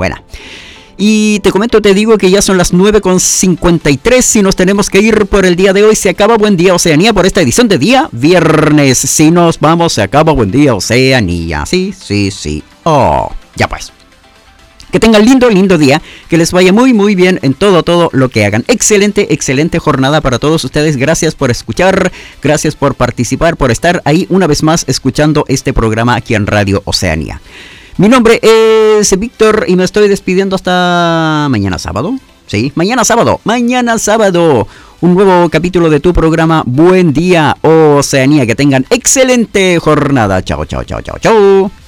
Buena. Y te digo que ya son las 9:53 y nos tenemos que ir por el día de hoy. Se acaba Buen Día Oceanía por esta edición de día viernes. Si nos vamos, se acaba Buen Día Oceanía. Sí. Oh, ya pues. Que tengan lindo día, que les vaya muy bien en todo lo que hagan. Excelente jornada para todos ustedes. Gracias por escuchar, gracias por participar, por estar ahí una vez más escuchando este programa aquí en Radio Oceanía. Mi nombre es Víctor y me estoy despidiendo hasta mañana sábado. Sí, mañana sábado. Un nuevo capítulo de tu programa Buen Día Oceanía. Que tengan excelente jornada. Chao.